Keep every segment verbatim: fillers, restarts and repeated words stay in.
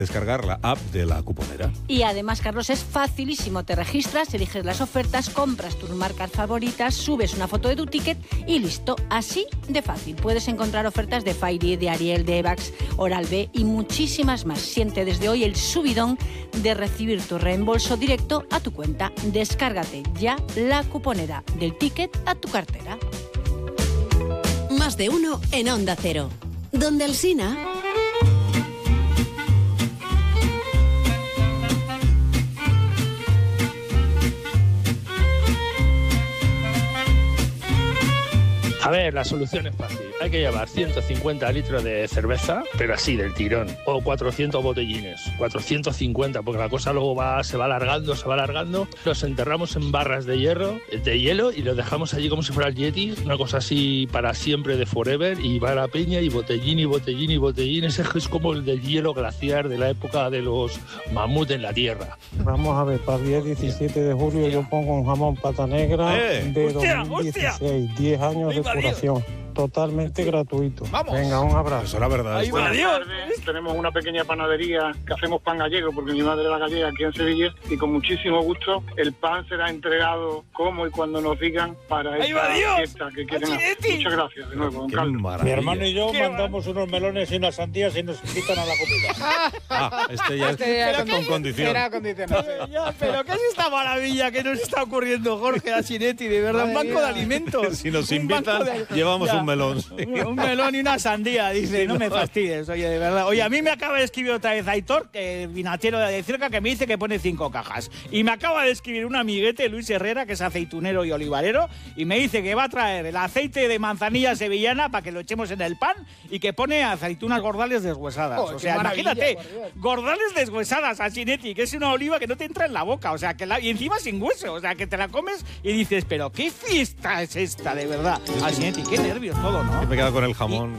Descargar la app de La Cuponera. Y además, Carlos, es facilísimo. Te registras, eliges las ofertas, compras tus marcas favoritas, subes una foto de tu ticket y listo. Así de fácil. Puedes encontrar ofertas de Fairy, de Ariel, de Evax, Oral-B y muchísimas más. Siente desde hoy el subidón de recibir tu reembolso directo a tu cuenta. Descárgate ya La Cuponera, del ticket a tu cartera. Más de uno en Onda Cero. Donde Alsina... A ver, la solución es fácil. Hay que llevar ciento cincuenta litros de cerveza, pero así, del tirón. O cuatrocientos botellines. cuatrocientos cincuenta, porque la cosa luego va, se va alargando, se va alargando. Los enterramos en barras de hierro, de hielo, y los dejamos allí como si fuera el Yeti. Una cosa así para siempre, de forever. Y va a la peña y botellín y botellín y botellín. Ese es como el del hielo glaciar de la época de los mamuts en la Tierra. Vamos a ver, para el día diecisiete de julio yo pongo un jamón pata negra ¡Eh! de ¡Hostia, dos mil dieciséis. hostia! diez años de curación. Totalmente gratuito. Vamos. Venga, un abrazo. Eso es la verdad. Ahí va, Buenas tardes. Tenemos una pequeña panadería que hacemos pan gallego porque mi madre era gallega aquí en Sevilla y con muchísimo gusto el pan será entregado como y cuando nos digan para ¡Ahí esta va, Dios! fiesta que quieren hacer. ¡Achireti! Muchas gracias de nuevo, don Qué Carlos. maravilla. Mi hermano y yo ¿Qué mandamos unos melones y unas sandías y nos invitan a la comida. Ah, este ya Este ya es con- con condición. Era condicionado. Ya, pero ¿qué es esta maravilla que nos está ocurriendo, Jorge Achinetti? De verdad, un Madre banco de mía. alimentos. Si nos Un invitan, banco de- llevamos Ya. un melón. sí. Un, un melón y una sandía, dice, no me fastidies, oye, de verdad. Oye, a mí me acaba de escribir otra vez Aitor, que vinatero de cerca, que me dice que pone cinco cajas. Y me acaba de escribir un amiguete, Luis Herrera, que es aceitunero y olivarero, y me dice que va a traer el aceite de manzanilla sevillana para que lo echemos en el pan y que pone aceitunas gordales deshuesadas. Oh, o qué sea, maravilla, imagínate, por Dios. gordales deshuesadas, Achinetti, que es una oliva que no te entra en la boca, o sea, que la, y encima sin hueso, o sea, que te la comes y dices, pero qué fiesta es esta, de verdad. Achinetti, qué nervios todo, ¿no? Yo me he quedado con el jamón.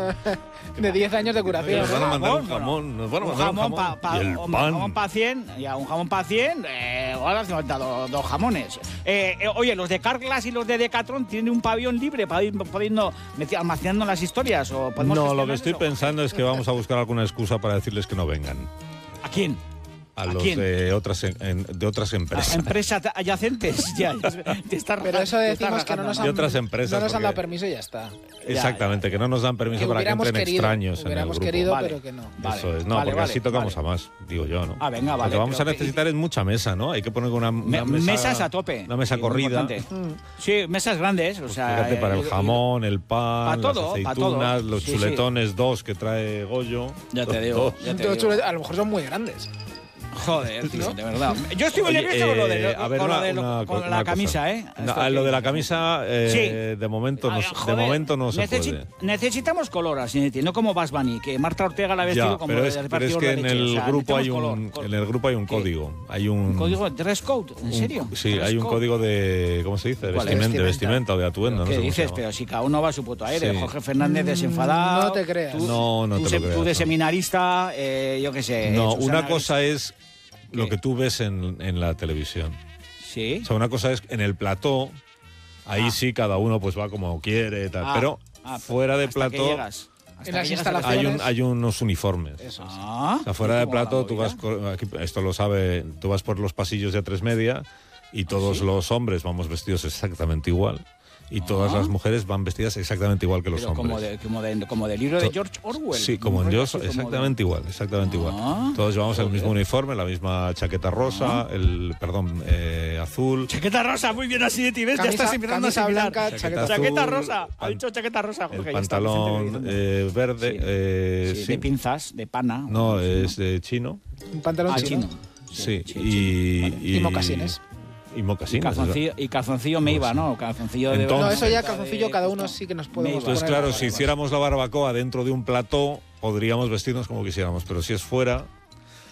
De diez años de curación. Nos van a mandar un Jamón, jamón. Nos van a Un mandar un jamón jamón. para Y el un pan. jamón pa cien, ya, un jamón para cien, eh, ahora hace falta dos, dos jamones. Eh, eh, oye, los de Carglass y los de Decathlon tienen un pabellón libre para ir pudiendo, meti- almacenando las historias. ¿O podemos No, lo gestionar que estoy eso? pensando es que vamos a buscar alguna excusa para decirles que no vengan. ¿A quién? A, ¿A los quién? de otras, en- en- de otras ¿A empresas. empresas adyacentes. Ya, ya, te está Pero eso te está decimos que no nos rajando, han, De otras empresas, no nos han dado porque- permiso y ya está. Exactamente, que no nos dan permiso Que para que hubiéramos entren querido, extraños en el hubiéramos grupo. querido, Vale. pero que no. Vale, Eso es, no, vale, porque vale, así tocamos vale. a más, digo yo, ¿no? Ah, venga, vale, Lo que vamos a pero que- necesitar es mucha mesa, ¿no? Hay que poner una, una Me- mesa... mesas a tope. Una mesa Sí, muy corrida. importante. Sí, mesas grandes, o sea... Fíjate, para el eh, jamón, el pan, pa' todo, las pa' todo. aceitunas, los Sí, sí. chuletones dos que trae Goyo. Ya te Dos, digo, dos. ya te Dos digo. chulet- A lo mejor son muy grandes. Joder, tío, de verdad. Yo estoy muy Oye, nervioso con lo de, eh, a ver, con lo una- de- una con co- la una camisa, cosa. ¿eh? No, Esto a lo que- de la camisa, eh, Sí. de momento no, Ah, se- de joder, momento no se necesi- puede. Necesitamos color, así, no como Bas Bunny, que Marta Ortega la ha vestido Ya, como pero de es, pero repartir es que en leche, el o sea, grupo hay necesitamos un color, en el grupo hay un ¿Qué? código, hay un ¿Un código dress code? ¿En un- serio? sí, Dress hay un code. código de ¿cómo se dice? De ¿Cuál es? vestimenta, de Vestimenta. vestimenta o de atuendo, no ¿Qué sé cómo se dices? llama. Pero si cada uno va a su puto aire. Sí. Jorge Fernández desenfadado. no te creas. Tú, No, no tú te se- lo creas, Tú de no. seminarista, eh, yo qué sé. No, Susana una cosa es lo ¿Qué? que tú ves en, en la televisión. Sí. O sea, una cosa es en el plató, ahí Ah. sí cada uno pues va como quiere, tal, Ah, pero ah, fuera de hasta que plató llegas. Hasta En las que llegas a la- instalaciones. hay, un, hay unos uniformes. Eso es. Ah, O sea, fuera de ¿cómo va la plato, tú movida? vas, co- aquí, esto lo sabe, tú vas por los pasillos de A tres Media y todos ¿sí? los hombres vamos vestidos exactamente igual y todas Ah. las mujeres van vestidas exactamente igual que los Pero hombres. como de, como, de, como del libro de To- George Orwell. Sí, como Un en rollo Dios, así como de- exactamente igual, exactamente Ah, igual. Todos llevamos el joder. mismo uniforme, la misma chaqueta rosa, el, perdón, eh, azul. Chaqueta rosa, muy bien así de ti, ¿ves? Ya Camisa- estás empezando a camisa asimilar. blanca, Chaqueta chaqueta azul, Chaqueta rosa, ha pan- dicho chaqueta rosa, El Jorge. ya está, Vicente pantalón Redondo. eh, verde, Sí. eh, Sí, sí. de pinzas, de pana. No, es de chino. Un pantalón Ah, chino. chino. Sí, sí, y, Y mocasines. Y Y mocasines. calzoncillo, y calzoncillo me iba, ¿no? Calzoncillo de... Entonces- No, eso ya de- calzoncillo, cada uno sí que nos podemos Entonces, Entonces, poner. claro, Vale, si vale. hiciéramos la barbacoa dentro de un plató, podríamos vestirnos como quisiéramos, pero si es fuera,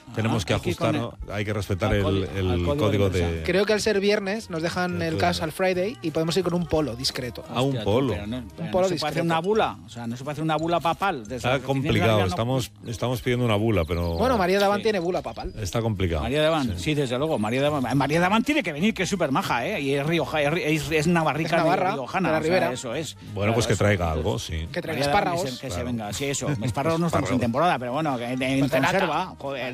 tenemos que hay que ir con ajustar, ¿no? Hay que respetar al el, código- el al código código de de... Creo que al ser viernes nos dejan El el código. Casual Friday y podemos ir con un polo discreto. A un Hostia, tú, polo. pero no, pero Un polo no se puede discreto. hacer una bula, o sea, no se puede hacer una bula papal. desde Está las oficinas complicado, de la- estamos, estamos pidiendo una bula, pero... Bueno, María Daván Sí. tiene bula papal. Está complicado. María Daván, sí. desde luego. María Daván, María Daván tiene que venir, que es súper maja, ¿eh? Y es Rioja, es, es, es navarrica, Es navarra, riojana, de la o sea, Ribera. eso es. Bueno, Claro, pues que eso. traiga algo, sí. Que traiga María Daván, espárragos. Que se, que se Claro. venga, sí, eso. Espárragos no estamos en Espárragos. temporada, pero bueno, que en, en Pues de lata. conserva, joder.